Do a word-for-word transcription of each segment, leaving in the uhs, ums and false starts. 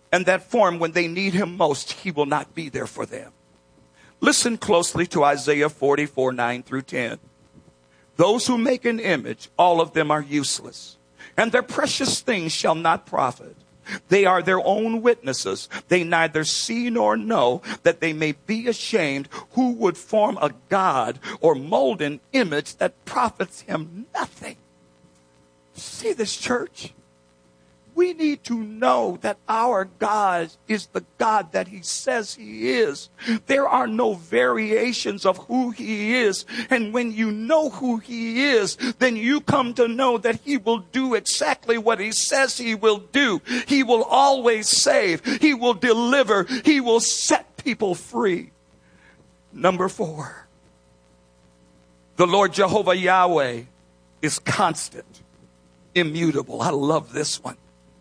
And that form, when they need him most, he will not be there for them. Listen closely to Isaiah forty-four, nine through ten. Those who make an image, all of them are useless, and their precious things shall not profit. They are their own witnesses. They neither see nor know, that they may be ashamed. Who would form a god or mold an image that profits him nothing? See this, church? We need to know that our God is the God that he says he is. There are no variations of who he is. And when you know who he is, then you come to know that he will do exactly what he says he will do. He will always save. He will deliver. He will set people free. Number four, the Lord Jehovah Yahweh is constant, immutable. I love this one.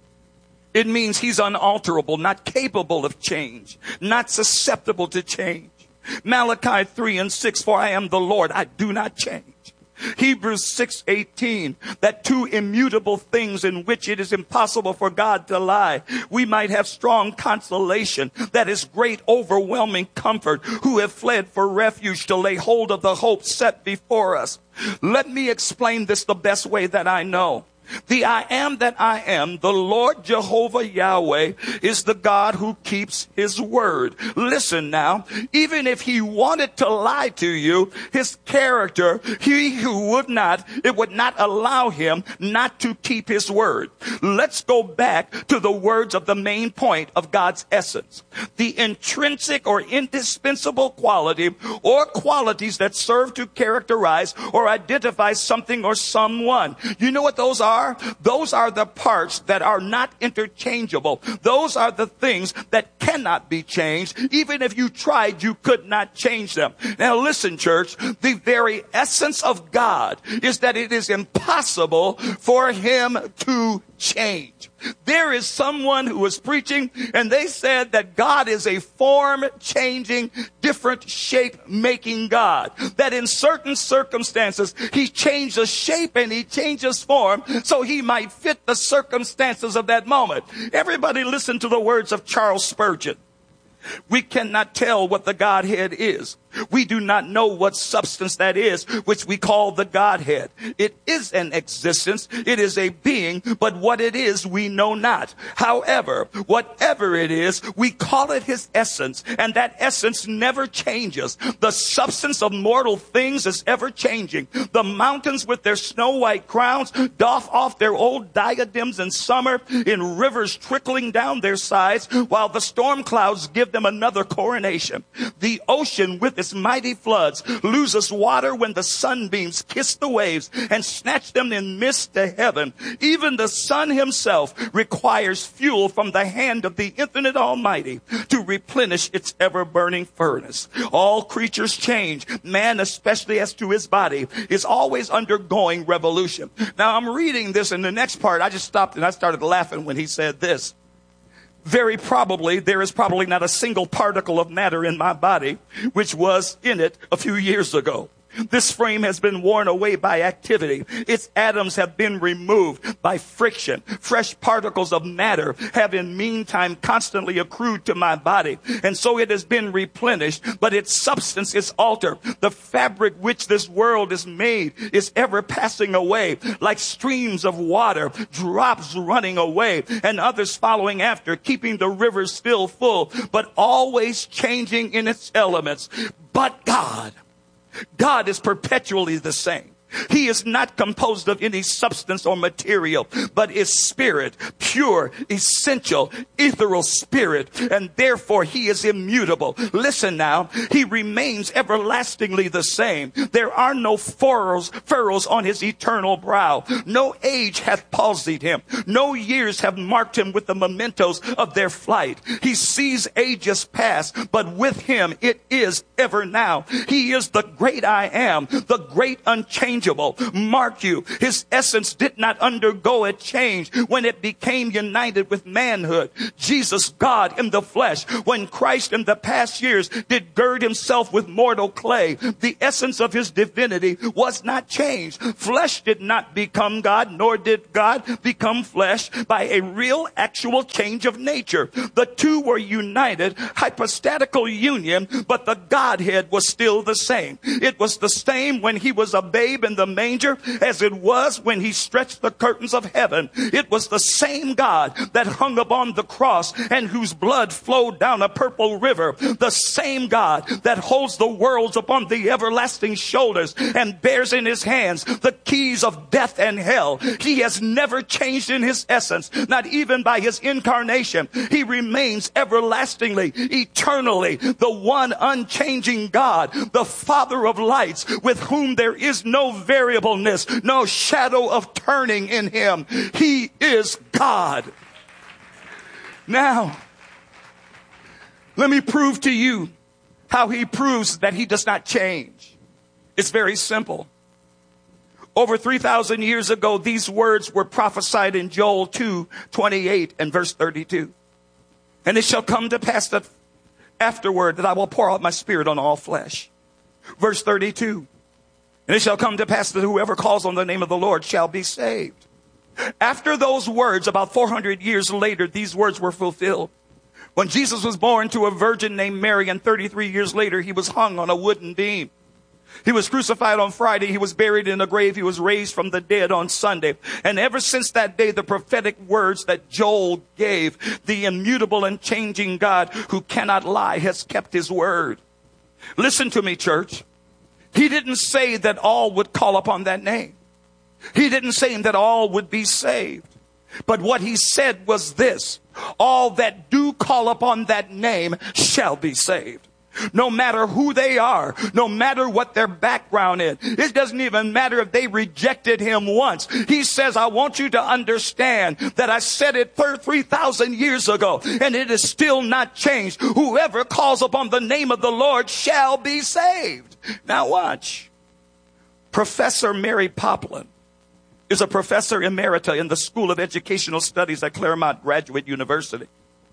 It means he's unalterable, not capable of change, not susceptible to change. Malachi three and six, for I am the Lord, I do not change. Hebrews six eighteen, that two immutable things in which it is impossible for God to lie. We might have strong consolation, that is great overwhelming comfort, who have fled for refuge to lay hold of the hope set before us. Let me explain this the best way that I know. The I am that I am, the Lord Jehovah Yahweh, is the God who keeps his word. Listen now, even if he wanted to lie to you, his character, he who would not, it would not allow him not to keep his word. Let's go back to the words of the main point of God's essence. The intrinsic or indispensable quality or qualities that serve to characterize or identify something or someone. You know what those are? Those are the parts that are not interchangeable. Those are the things that cannot be changed. Even if you tried, you could not change them. Now listen, church, the very essence of God is that it is impossible for him to change. There is someone who was preaching and they said that God is a form-changing, different shape-making God. That in certain circumstances, he changes shape and he changes form so he might fit the circumstances of that moment. Everybody listen to the words of Charles Spurgeon. We cannot tell what the Godhead is. We do not know what substance that is, which we call the Godhead. It is an existence. It is a being, but what it is, we know not. However, whatever it is, we call it his essence, and that essence never changes. The substance of mortal things is ever changing. The mountains with their snow white crowns doff off their old diadems in summer in rivers trickling down their sides, while the storm clouds give them another coronation. The ocean with its mighty floods loses water when the sunbeams kiss the waves and snatch them in mist to heaven. Even the sun himself requires fuel from the hand of the infinite Almighty to replenish its ever-burning furnace. All creatures change. Man, especially as to his body, is always undergoing revolution. Now I'm reading this, and the next part, I just stopped and I started laughing when he said this. Very probably, there is probably not a single particle of matter in my body which was in it a few years ago. This frame has been worn away by activity. Its atoms have been removed by friction. Fresh particles of matter have in meantime constantly accrued to my body. And so it has been replenished, but its substance is altered. The fabric which this world is made is ever passing away, like streams of water, drops running away, and others following after, keeping the rivers still full, but always changing in its elements. But God, God is perpetually the same. He is not composed of any substance or material, but is spirit, pure, essential, ethereal spirit, and therefore he is immutable. Listen now, he remains everlastingly the same. There are no furrows, furrows on his eternal brow. No age hath palsied him. No years have marked him with the mementos of their flight. He sees ages past, but with him it is ever now. He is the great I am, the great unchanging unchangeable. Mark you, his essence did not undergo a change when it became united with manhood. Jesus, God in the flesh, when Christ in the past years did gird himself with mortal clay, the essence of his divinity was not changed. Flesh did not become God, nor did God become flesh by a real, actual change of nature. The two were united, hypostatical union, but the Godhead was still the same. It was the same when he was a babe in the manger as it was when he stretched the curtains of heaven. It was the same God that hung upon the cross and whose blood flowed down a purple river. The same God that holds the worlds upon the everlasting shoulders and bears in his hands the keys of death and hell. He has never changed in his essence, not even by his incarnation. He remains everlastingly, eternally, the one unchanging God, the Father of lights, with whom there is no variableness, no shadow of turning in him. He is God. Now, let me prove to you how he proves that he does not change. It's very simple. Over three thousand years ago, these words were prophesied in Joel two twenty-eight and verse thirty-two. And it shall come to pass that afterward that I will pour out my spirit on all flesh. Verse thirty-two. And it shall come to pass that whoever calls on the name of the Lord shall be saved. After those words, about four hundred years later, these words were fulfilled. When Jesus was born to a virgin named Mary, and thirty-three years later, he was hung on a wooden beam. He was crucified on Friday. He was buried in a grave. He was raised from the dead on Sunday. And ever since that day, the prophetic words that Joel gave, the immutable and changing God who cannot lie, has kept his word. Listen to me, church. He didn't say that all would call upon that name. He didn't say that all would be saved. But what he said was this: all that do call upon that name shall be saved. No matter who they are, no matter what their background is. It doesn't even matter if they rejected him once. He says, I want you to understand that I said it three thousand years ago, and it is still not changed. Whoever calls upon the name of the Lord shall be saved. Now watch. Professor Mary Poplin is a professor emerita in the School of Educational Studies at Claremont Graduate University.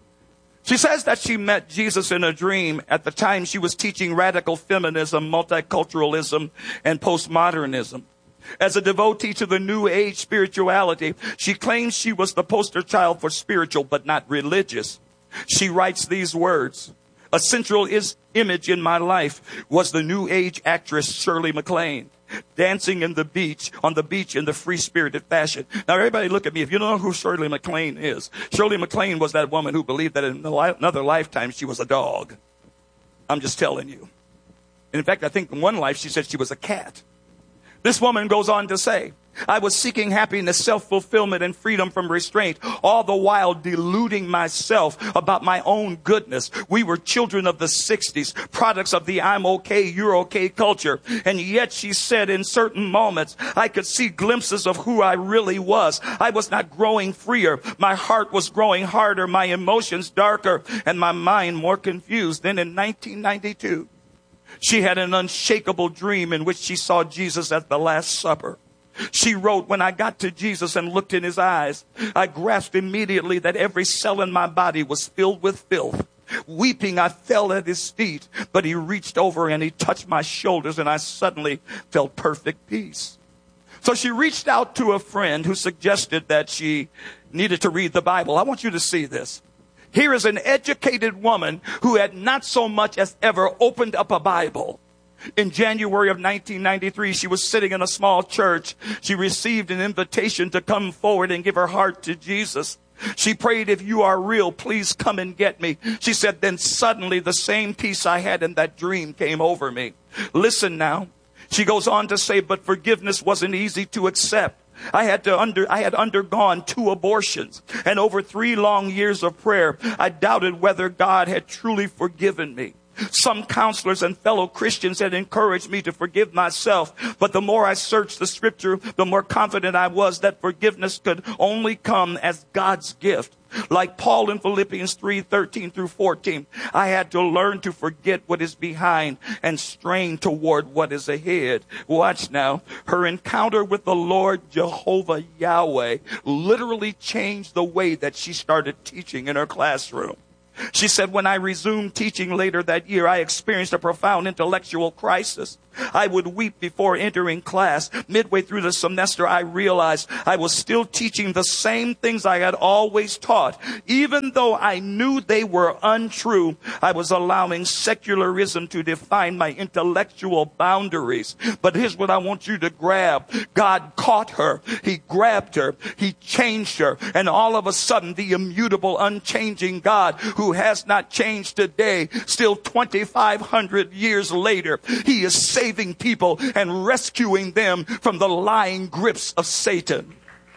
She says that she met Jesus in a dream at the time she was teaching radical feminism, multiculturalism, and postmodernism. As a devotee to the New Age spirituality, she claims she was the poster child for spiritual but not religious. She writes these words: a central is image in my life was the New Age actress Shirley MacLaine, dancing in the beach, on the beach in the free-spirited fashion. Now, everybody look at me. If you don't know who Shirley MacLaine is, Shirley MacLaine was that woman who believed that in another lifetime she was a dog. I'm just telling you. In fact, I think in one life she said she was a cat. This woman goes on to say, I was seeking happiness, self-fulfillment, and freedom from restraint, all the while deluding myself about my own goodness. We were children of the sixties, products of the I'm okay, you're okay culture. And yet, she said, in certain moments, I could see glimpses of who I really was. I was not growing freer. My heart was growing harder, my emotions darker, and my mind more confused. Then in nineteen ninety-two, she had an unshakable dream in which she saw Jesus at the Last Supper. She wrote, when I got to Jesus and looked in his eyes, I grasped immediately that every cell in my body was filled with filth. Weeping, I fell at his feet, but he reached over and he touched my shoulders, and I suddenly felt perfect peace. So she reached out to a friend who suggested that she needed to read the Bible. I want you to see this. Here is an educated woman who had not so much as ever opened up a Bible. In January of nineteen ninety-three, she was sitting in a small church. She received an invitation to come forward and give her heart to Jesus. She prayed, if you are real, please come and get me. She said, then suddenly the same peace I had in that dream came over me. Listen now. She goes on to say, but forgiveness wasn't easy to accept. I had to under, I had undergone two abortions, and over three long years of prayer, I doubted whether God had truly forgiven me. Some counselors and fellow Christians had encouraged me to forgive myself. But the more I searched the scripture, the more confident I was that forgiveness could only come as God's gift. Like Paul in Philippians three, thirteen through fourteen, I had to learn to forget what is behind and strain toward what is ahead. Watch now. Her encounter with the Lord Jehovah Yahweh literally changed the way that she started teaching in her classroom. She said, when I resumed teaching later that year, I experienced a profound intellectual crisis. I would weep before entering class. Midway through the semester, I realized I was still teaching the same things I had always taught. Even though I knew they were untrue, I was allowing secularism to define my intellectual boundaries. But here's what I want you to grab. God caught her. He grabbed her. He changed her. And all of a sudden, the immutable, unchanging God who has not changed today, still twenty-five hundred years later, he is saving people and rescuing them from the lying grips of Satan.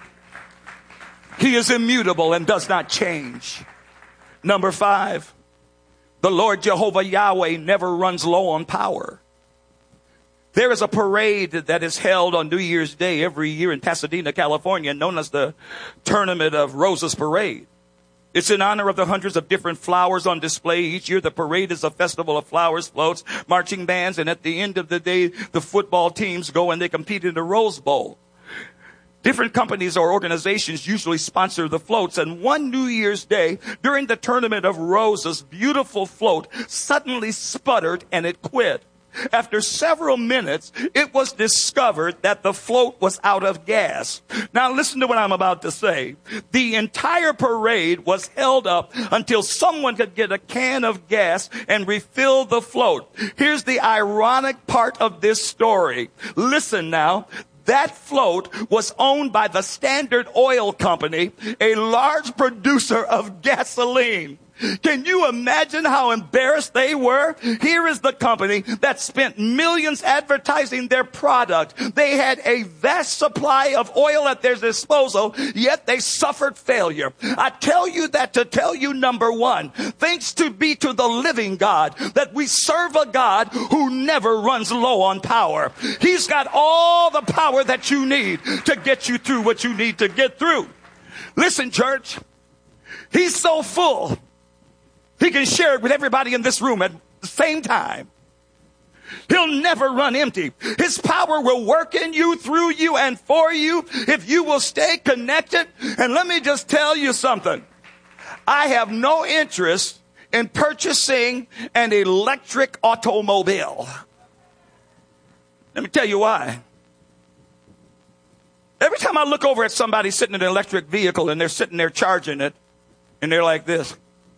He is immutable and does not change. Number five, the Lord Jehovah Yahweh never runs low on power. There is a parade that is held on New Year's Day every year in Pasadena, California, known as the Tournament of Roses Parade. It's in honor of the hundreds of different flowers on display each year. The parade is a festival of flowers, floats, marching bands, and at the end of the day, the football teams go and they compete in the Rose Bowl. Different companies or organizations usually sponsor the floats, and one New Year's Day, during the Tournament of Roses, beautiful float suddenly sputtered and it quit. After several minutes, it was discovered that the float was out of gas. Now listen to what I'm about to say. The entire parade was held up until someone could get a can of gas and refill the float. Here's the ironic part of this story. Listen now. That float was owned by the Standard Oil Company, a large producer of gasoline. Can you imagine how embarrassed they were? Here is the company that spent millions advertising their product. They had a vast supply of oil at their disposal, yet they suffered failure. I tell you that to tell you, number one, thanks to be to the living God, that we serve a God who never runs low on power. He's got all the power that you need to get you through what you need to get through. Listen, church, he's so full, he can share it with everybody in this room at the same time. He'll never run empty. His power will work in you, through you, and for you if you will stay connected. And let me just tell you something. I have no interest in purchasing an electric automobile. Let me tell you why. Every time I look over at somebody sitting in an electric vehicle and they're sitting there charging it, and they're like this,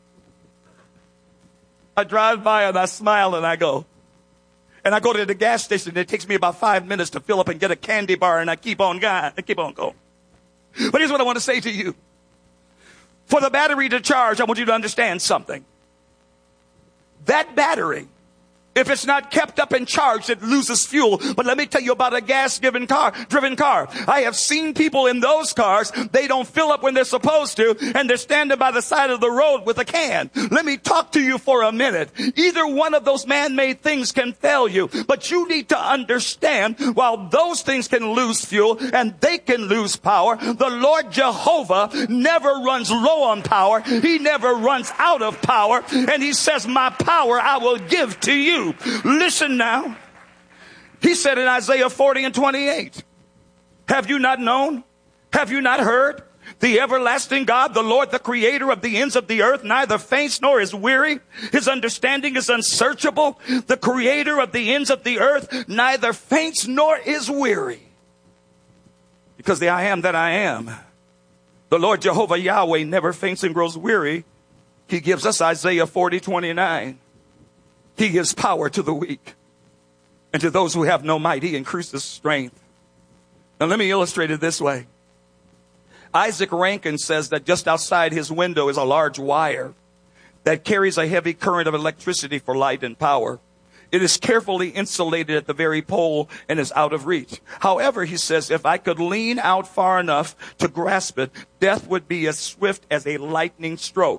I drive by and I smile and I go. And I go to the gas station and it takes me about five minutes to fill up and get a candy bar, and I keep on going. I keep on going. But here's what I want to say to you. For the battery to charge, I want you to understand something. That battery, if it's not kept up and charged, it loses fuel. But let me tell you about a gas-driven car, driven car. I have seen people in those cars, they don't fill up when they're supposed to, and they're standing by the side of the road with a can. Let me talk to you for a minute. Either one of those man-made things can fail you, but you need to understand, while those things can lose fuel and they can lose power, the Lord Jehovah never runs low on power. He never runs out of power. And he says, my power I will give to you. Listen now. He said in Isaiah forty and twenty-eight, have you not known? Have you not heard? The everlasting God, the Lord, the creator of the ends of the earth, neither faints nor is weary. His understanding is unsearchable. The creator of the ends of the earth neither faints nor is weary. Because the I am that I am, the Lord Jehovah Yahweh, never faints and grows weary. He gives us Isaiah forty, twenty-nine. He gives power to the weak, and to those who have no might, he increases strength. Now let me illustrate it this way. Isaac Rankin says that just outside his window is a large wire that carries a heavy current of electricity for light and power. It is carefully insulated at the very pole and is out of reach. However, he says, if I could lean out far enough to grasp it, death would be as swift as a lightning stroke.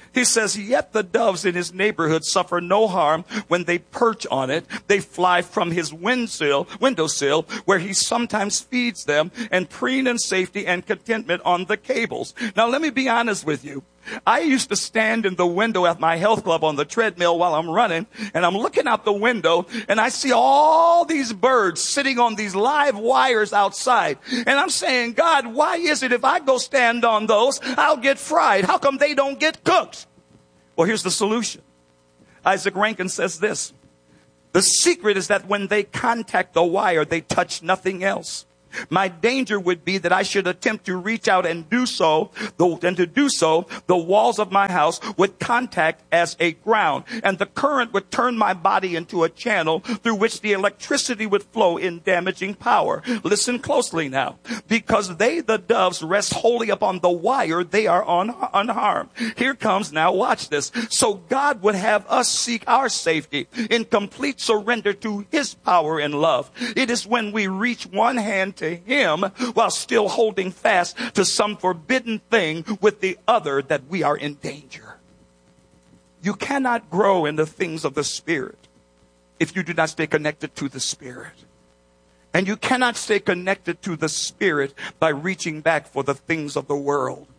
He says, yet the doves in his neighborhood suffer no harm when they perch on it. They fly from his windowsill, windowsill, where he sometimes feeds them, and preen in safety and contentment on the cables. Now, let me be honest with you. I used to stand in the window at my health club on the treadmill while I'm running, and I'm looking out the window, and I see all these birds sitting on these live wires outside. And I'm saying, God, why is it if I go stand on those, I'll get fried? How come they don't get cooked? Well, here's the solution. Isaac Rankin says this. The secret is that when they contact the wire, they touch nothing else. My danger would be that I should attempt to reach out and do so, and to do so, the walls of my house would contact as a ground, and the current would turn my body into a channel through which the electricity would flow in damaging power. Listen closely now. Because they, the doves, rest wholly upon the wire, they are un- unharmed. Here comes now, watch this. So God would have us seek our safety in complete surrender to his power and love. It is when we reach one hand to him while still holding fast to some forbidden thing with the other that we are in danger. You cannot grow in the things of the Spirit if you do not stay connected to the Spirit. And you cannot stay connected to the Spirit by reaching back for the things of the world.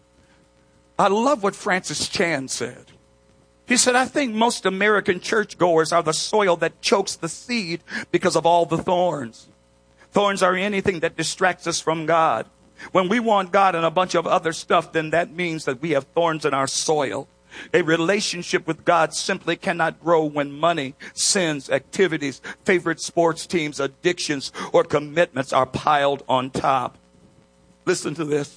I love what Francis Chan said. He said, I think most American churchgoers are the soil that chokes the seed because of all the thorns. Thorns are anything that distracts us from God. When we want God and a bunch of other stuff, then that means that we have thorns in our soil. A relationship with God simply cannot grow when money, sins, activities, favorite sports teams, addictions, or commitments are piled on top. Listen to this.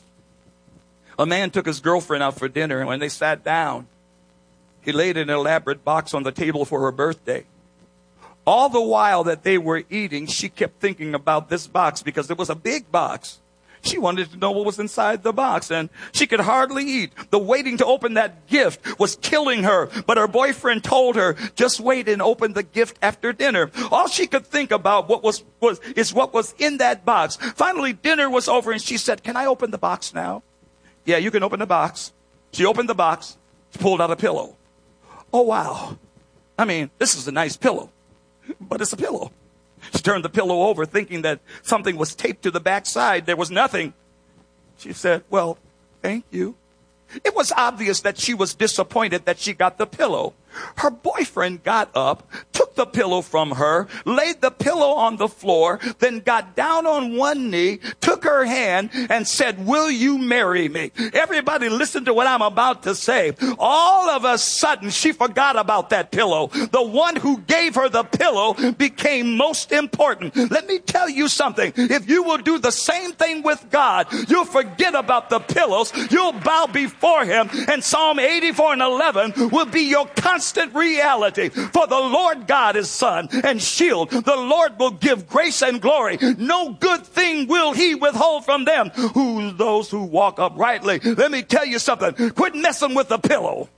A man took his girlfriend out for dinner, and when they sat down, he laid an elaborate box on the table for her birthday. All the while that they were eating, she kept thinking about this box because it was a big box. She wanted to know what was inside the box, and she could hardly eat. The waiting to open that gift was killing her, but her boyfriend told her, just wait and open the gift after dinner. All she could think about what was, was is what was in that box. Finally, dinner was over, and she said, can I open the box now? Yeah, you can open the box. She opened the box. She pulled out a pillow. Oh, wow. I mean, this is a nice pillow. But it's a pillow. She turned the pillow over thinking that something was taped to the back side. There was nothing. She said, well, thank you. It was obvious that she was disappointed that she got the pillow. Her boyfriend got up, took the pillow from her, laid the pillow on the floor, then got down on one knee, took her hand, and said, will you marry me? Everybody listen to what I'm about to say. All of a sudden, she forgot about that pillow. The one who gave her the pillow became most important. Let me tell you something. If you will do the same thing with God, you'll forget about the pillows. You'll bow before him, and Psalm eighty-four and eleven will be your constant reality. For the Lord God is sun and shield. The Lord will give grace and glory. No good thing will he withhold from them who those who walk uprightly. Let me tell you something. Quit messing with the pillow.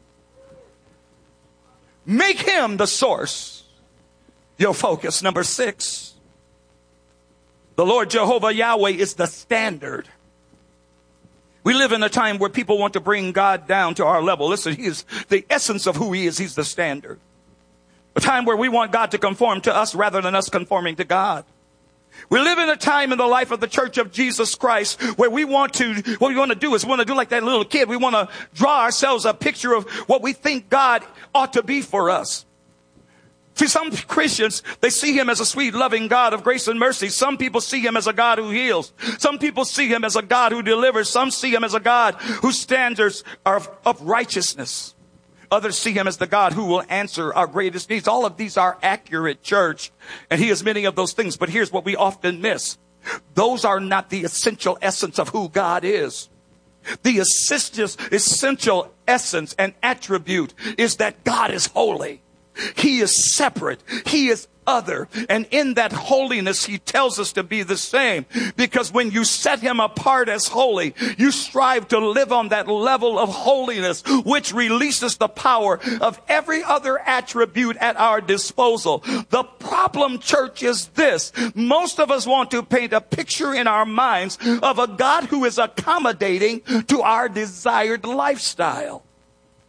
Make him the source. Your focus. Number six. The Lord Jehovah Yahweh is the standard. We live in a time where people want to bring God down to our level. Listen, he is the essence of who he is. He's the standard. A time where we want God to conform to us rather than us conforming to God. We live in a time in the life of the Church of Jesus Christ where we want to, what we want to do is we want to do like that little kid. We want to draw ourselves a picture of what we think God ought to be for us. See, some Christians, they see him as a sweet, loving God of grace and mercy. Some people see him as a God who heals. Some people see him as a God who delivers. Some see him as a God whose standards are of, of righteousness. Others see him as the God who will answer our greatest needs. All of these are accurate, church. And he is many of those things. But here's what we often miss. Those are not the essential essence of who God is. The essential essence and attribute is that God is holy. He is separate. He is other. And in that holiness, he tells us to be the same. Because when you set him apart as holy, you strive to live on that level of holiness, which releases the power of every other attribute at our disposal. The problem, church, is this. Most of us want to paint a picture in our minds of a God who is accommodating to our desired lifestyle.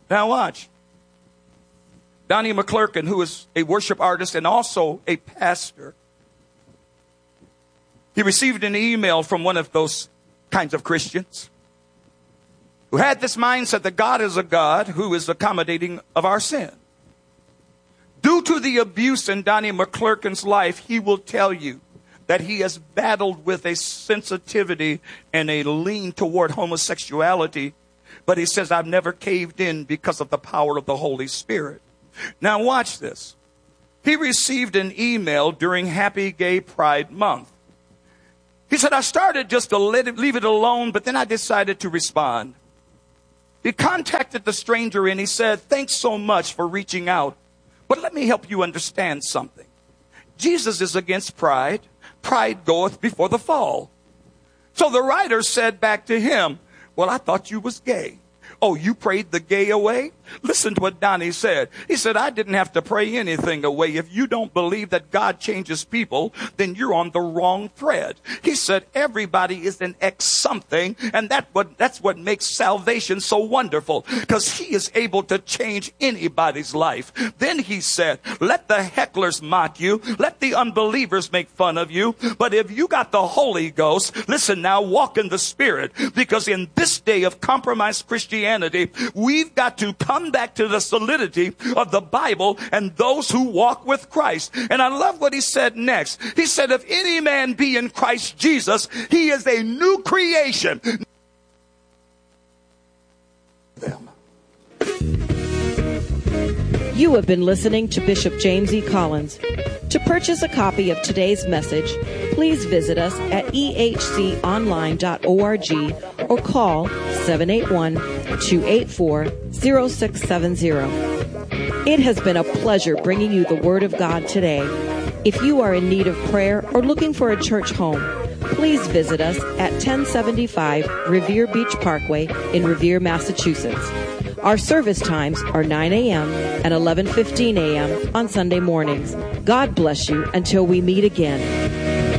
Now watch. Donnie McClurkin, who is a worship artist and also a pastor, he received an email from one of those kinds of Christians who had this mindset that God is a God who is accommodating of our sin. Due to the abuse in Donnie McClurkin's life, he will tell you that he has battled with a sensitivity and a lean toward homosexuality. But he says, I've never caved in because of the power of the Holy Spirit. Now watch this. He received an email during Happy Gay Pride Month. He said, I started just to let it, leave it alone, but then I decided to respond. He contacted the stranger and he said, thanks so much for reaching out. But let me help you understand something. Jesus is against pride. Pride goeth before the fall. So the writer said back to him, well, I thought you was gay. Oh, you prayed the gay away? Listen to what Donnie said. He said, I didn't have to pray anything away. If you don't believe that God changes people, then you're on the wrong thread. He said, everybody is an ex something, and that what, that's what makes salvation so wonderful, because he is able to change anybody's life. Then he said, let the hecklers mock you. Let the unbelievers make fun of you. But if you got the Holy Ghost, listen now, walk in the Spirit, because in this day of compromised Christianity, we've got to come back to the solidity of the Bible and those who walk with Christ. And I love what he said next. He said, if any man be in Christ Jesus, he is a new creation. Them. You have been listening to Bishop James E. Collins. To purchase a copy of today's message, please visit us at e h c online dot org or call seven eight one, two eight four, zero six seven zero. It has been a pleasure bringing you the Word of God today. If you are in need of prayer or looking for a church home, please visit us at ten seventy-five Revere Beach Parkway in Revere, Massachusetts. Our service times are nine a.m. and eleven fifteen a.m. on Sunday mornings. God bless you until we meet again.